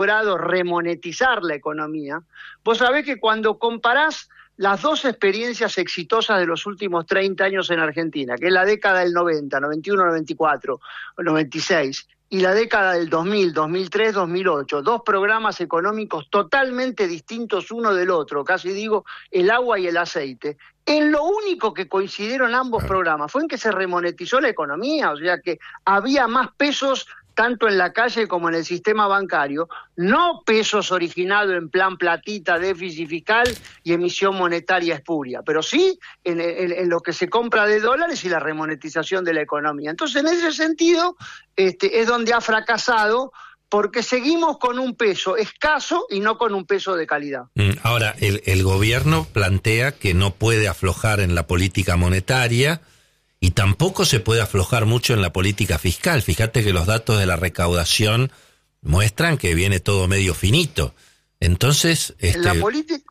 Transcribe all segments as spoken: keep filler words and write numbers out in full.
logrado remonetizar la economía, vos sabés que cuando comparás las dos experiencias exitosas de los últimos treinta años en Argentina, que es la década del noventa, noventa y uno, noventa y cuatro, noventa y seis, y la década del dos mil, dos mil tres, dos mil ocho, dos programas económicos totalmente distintos uno del otro, casi digo el agua y el aceite, en lo único que coincidieron ambos programas fue en que se remonetizó la economía, o sea que había más pesos tanto en la calle como en el sistema bancario, no pesos originados en plan platita, déficit fiscal y emisión monetaria espuria, pero sí en, en, en lo que se compra de dólares y la remonetización de la economía. Entonces, en ese sentido, este, es donde ha fracasado, porque seguimos con un peso escaso y no con un peso de calidad. Ahora, el, el gobierno plantea que no puede aflojar en la política monetaria, y tampoco se puede aflojar mucho en la política fiscal. Fíjate que los datos de la recaudación muestran que viene todo medio finito. Entonces, este... en la política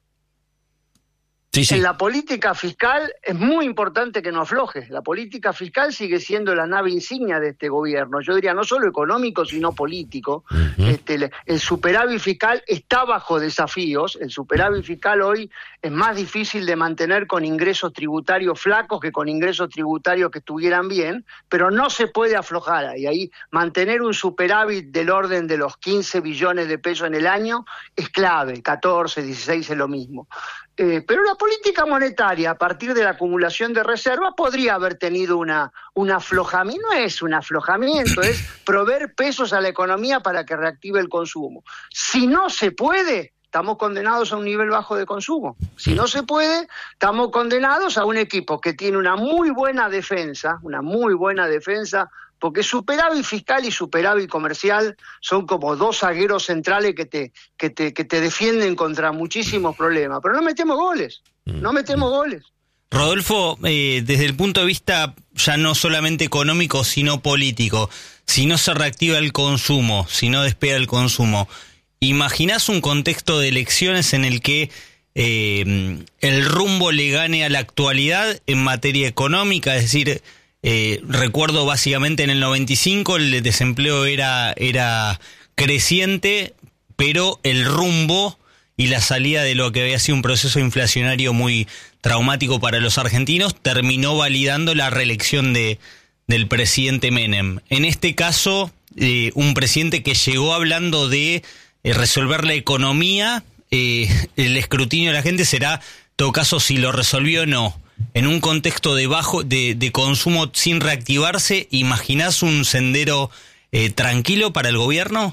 sí, sí. En la política fiscal es muy importante que no afloje. La política fiscal sigue siendo la nave insignia de este gobierno. Yo diría no solo económico, sino político. Uh-huh. Este, el, el superávit fiscal está bajo desafíos. El superávit fiscal hoy es más difícil de mantener con ingresos tributarios flacos que con ingresos tributarios que estuvieran bien, pero no se puede aflojar. Y ahí mantener un superávit del orden de los quince billones de pesos en el año es clave. catorce, dieciséis es lo mismo. Eh, pero la política monetaria, a partir de la acumulación de reservas, podría haber tenido una, un aflojamiento. No es un aflojamiento, es proveer pesos a la economía para que reactive el consumo. Si no se puede, estamos condenados a un nivel bajo de consumo. Si no se puede, estamos condenados a un equipo que tiene una muy buena defensa, una muy buena defensa, porque superávit fiscal y superávit comercial son como dos zagueros centrales que te, que te, que te defienden contra muchísimos problemas, pero no metemos goles, no metemos goles. Rodolfo, eh, desde el punto de vista ya no solamente económico, sino político, si no se reactiva el consumo, si no despega el consumo, ¿imaginás un contexto de elecciones en el que eh, el rumbo le gane a la actualidad en materia económica? Es decir, Eh, recuerdo básicamente en el noventa y cinco el desempleo era, era creciente, pero el rumbo y la salida de lo que había sido un proceso inflacionario muy traumático para los argentinos terminó validando la reelección de, del presidente Menem. En este caso, eh, un presidente que llegó hablando de eh, resolver la economía, eh, el escrutinio de la gente será, en todo caso, si lo resolvió o no. En un contexto de bajo de, de consumo sin reactivarse, ¿imaginás un sendero eh, tranquilo para el gobierno?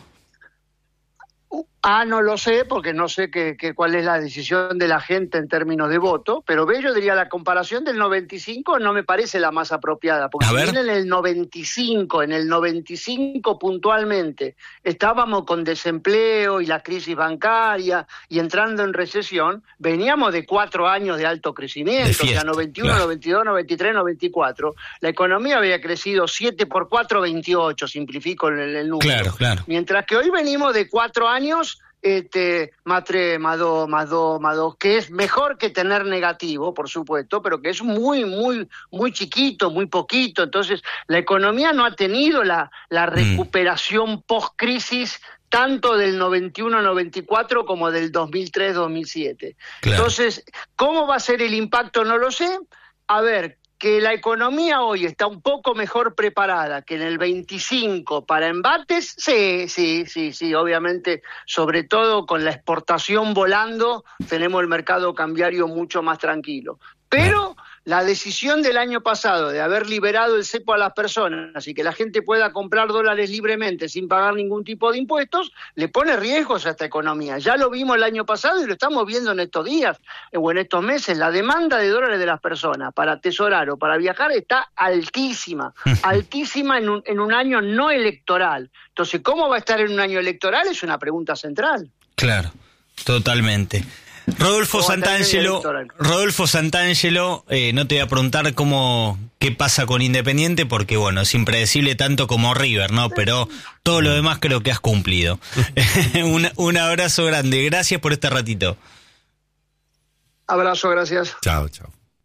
Ah, no lo sé, porque no sé qué, qué, cuál es la decisión de la gente en términos de voto, pero ve, yo diría la comparación del noventa y cinco no me parece la más apropiada, porque si bien en el noventa y cinco, en el noventa y cinco puntualmente, estábamos con desempleo y la crisis bancaria y entrando en recesión, veníamos de cuatro años de alto crecimiento, fiesta, o sea, noventa y uno, claro. noventa y dos, noventa y tres, noventa y cuatro, la economía había crecido siete por cuatro, veintiocho, simplifico el, el número. Claro, claro. Mientras que hoy venimos de cuatro años Este, más tres, más dos, más dos, más dos, que es mejor que tener negativo, por supuesto, pero que es muy, muy, muy chiquito, muy poquito. Entonces, la economía no ha tenido la, la recuperación mm. post-crisis tanto del noventa y uno noventa y cuatro como del dos mil tres dos mil siete. Claro. Entonces, ¿cómo va a ser el impacto? No lo sé. A ver, que la economía hoy está un poco mejor preparada que en el veinticinco para embates, sí, sí, sí, sí, obviamente, sobre todo con la exportación volando, tenemos el mercado cambiario mucho más tranquilo. Pero la decisión del año pasado de haber liberado el cepo a las personas y que la gente pueda comprar dólares libremente sin pagar ningún tipo de impuestos, le pone riesgos a esta economía. Ya lo vimos el año pasado y lo estamos viendo en estos días o en estos meses. La demanda de dólares de las personas para atesorar o para viajar está altísima, altísima en un, en un año no electoral. Entonces, ¿cómo va a estar en un año electoral? Es una pregunta central. Claro, totalmente. Rodolfo Santangelo, Rodolfo Santangelo, eh, no te voy a preguntar cómo qué pasa con Independiente, porque bueno, es impredecible tanto como River, ¿no? Pero todo lo demás creo que has cumplido. un, un abrazo grande, gracias por este ratito. Abrazo, gracias. Chao, chao.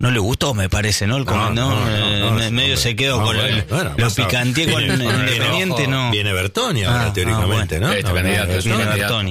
no le gustó, me parece, ¿no? El No, no, no, no, eh, no, no, medio no, se quedó no, con bueno, el, bueno, lo pasa- picanteé con viene- Independiente, viene- no. Viene Bertoni ahora, Ah, teóricamente, ah, bueno. ¿no? Este No, candidato, no, es un no, Viene candidato. Bertoni.